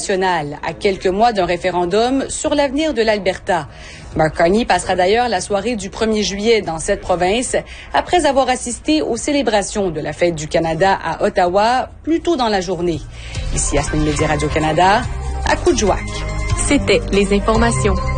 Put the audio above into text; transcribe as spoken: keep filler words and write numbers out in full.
national, à quelques mois d'un référendum sur l'avenir de l'Alberta. Mark Carney passera d'ailleurs la soirée du premier juillet dans cette province, après avoir assisté aux célébrations de la Fête du Canada à Ottawa plus tôt dans la journée. Ici Yasmine Média Radio-Canada, à Coudjouac. C'était les informations.